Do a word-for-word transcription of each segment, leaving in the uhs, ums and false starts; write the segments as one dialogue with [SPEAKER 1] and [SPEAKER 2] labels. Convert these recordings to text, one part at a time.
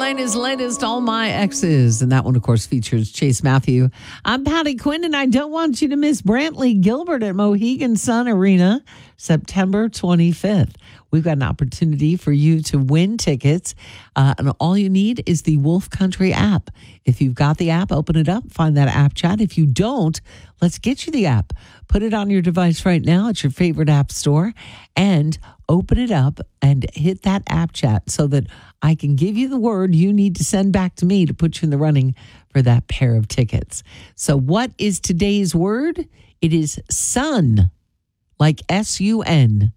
[SPEAKER 1] His latest, All My Exes. And that one, of course, features Chase Matthew. I'm Patty Quinn, and I don't want you to miss Brantley Gilbert at Mohegan Sun Arena, September twenty-fifth. We've got an opportunity for you to win tickets, uh, and all you need is the Wolf Country app. If you've got the app, open it up, find that app chat. If you don't, let's get you the app. Put it on your device right now at your favorite app store and open it up and hit that app chat so that I can give you the word you need to send back to me to put you in the running for that pair of tickets. So what is today's word? It is sun, like S U N.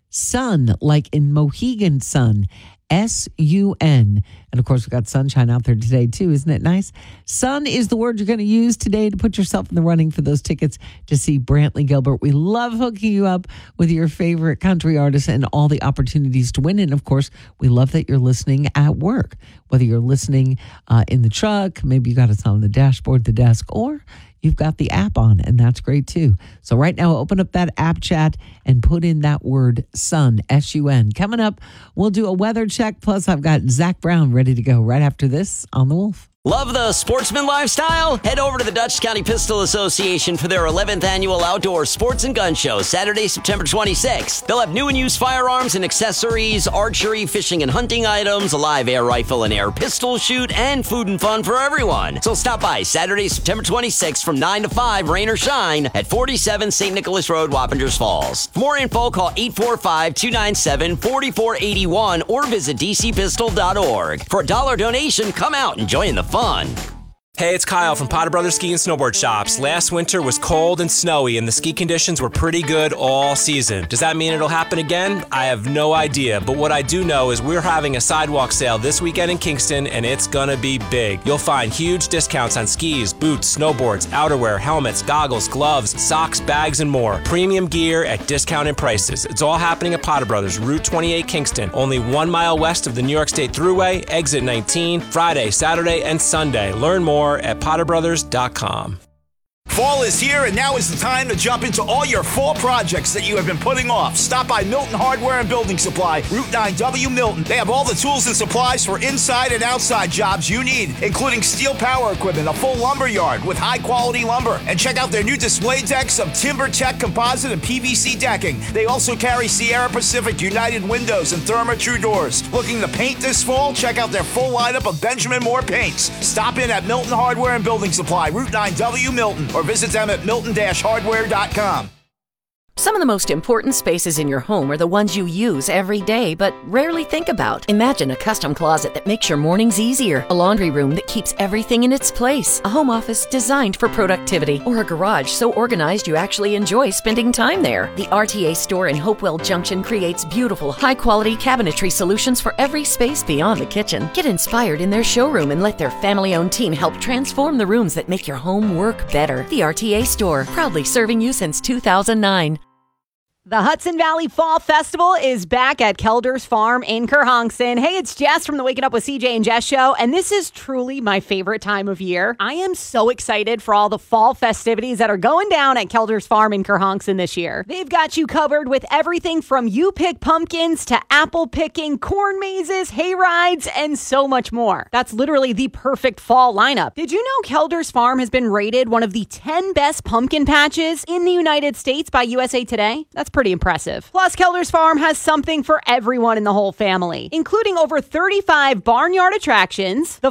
[SPEAKER 1] Sun, like in Mohegan Sun, S U N. And of course, we've got sunshine out there today too. Isn't it nice? Sun is the word you're going to use today to put yourself in the running for those tickets to see Brantley Gilbert. We love hooking you up with your favorite country artists and all the opportunities to win. And of course, we love that you're listening at work, whether you're listening uh, in the truck, maybe you got us on the dashboard, the desk, or you've got the app on, and that's great too. So right now, open up that app chat and put in that word sun, S U N. Coming up, we'll do a weather check. Plus, I've got Zach Brown ready to go right after this on The Wolf.
[SPEAKER 2] Love the sportsman lifestyle? Head over to the Dutchess County Pistol Association for their eleventh annual outdoor sports and gun show, Saturday, September twenty-sixth. They'll have new and used firearms and accessories, archery, fishing and hunting items, a live air rifle and air pistol shoot, and food and fun for everyone. So stop by Saturday, September twenty-sixth from nine to five, rain or shine, at forty-seven Saint Nicholas Road, Wappingers Falls. For more info, call eight four five, two nine seven, four four eight one or visit d c pistol dot org. For a dollar donation, come out and join the fun.
[SPEAKER 3] Hey, it's Kyle from Potter Brothers Ski and Snowboard Shops. Last winter was cold and snowy, and the ski conditions were pretty good all season. Does that mean it'll happen again? I have no idea, but what I do know is we're having a sidewalk sale this weekend in Kingston, and it's gonna be big. You'll find huge discounts on skis, boots, snowboards, outerwear, helmets, goggles, gloves, socks, bags, and more. Premium gear at discounted prices. It's all happening at Potter Brothers, Route twenty-eight, Kingston, only one mile west of the New York State Thruway, exit nineteen, Friday, Saturday, and Sunday. Learn more at potter brothers dot com.
[SPEAKER 4] Fall is here, and now is the time to jump into all your fall projects that you have been putting off. Stop by Milton Hardware and Building Supply, Route nine W Milton. They have all the tools and supplies for inside and outside jobs you need, including steel power equipment, a full lumber yard with high-quality lumber. And check out their new display decks of TimberTech composite and P V C decking. They also carry Sierra Pacific United windows and Therma-Tru doors. Looking to paint this fall? Check out their full lineup of Benjamin Moore paints. Stop in at Milton Hardware and Building Supply, Route nine W Milton, or visit them at milton dash hardware dot com.
[SPEAKER 5] Some of the most important spaces in your home are the ones you use every day, but rarely think about. Imagine a custom closet that makes your mornings easier, a laundry room that keeps everything in its place, a home office designed for productivity, or a garage so organized you actually enjoy spending time there. The R T A store in Hopewell Junction creates beautiful, high-quality cabinetry solutions for every space beyond the kitchen. Get inspired in their showroom and let their family-owned team help transform the rooms that make your home work better. The R T A store, proudly serving you since two thousand nine.
[SPEAKER 6] The Hudson Valley Fall Festival is back at Kelder's Farm in Kerhonkson. Hey, it's Jess from the Waking Up with C J and Jess show, and this is truly my favorite time of year. I am so excited for all the fall festivities that are going down at Kelder's Farm in Kerhonkson this year. They've got you covered with everything from you pick pumpkins to apple picking, corn mazes, hay rides, and so much more. That's literally the perfect fall lineup. Did you know Kelder's Farm has been rated one of the ten best pumpkin patches in the United States by U S A Today? That's pretty impressive. Plus, Kelder's Farm has something for everyone in the whole family, including over thirty-five barnyard attractions, the